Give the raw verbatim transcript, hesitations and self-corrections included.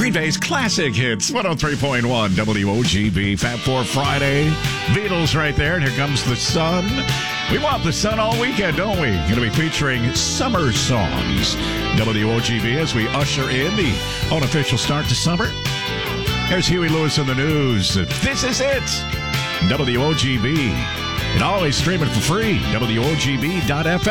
Green Bay's classic hits, one oh three point one W O G B. Fab Four Friday. Beatles right there, and here comes the sun. We want the sun all weekend, don't we? Going to be featuring summer songs. W O G B as we usher in the unofficial start to summer. There's Huey Lewis in the news. This is it. W O G B. And always streaming for free. W O G B dot F M.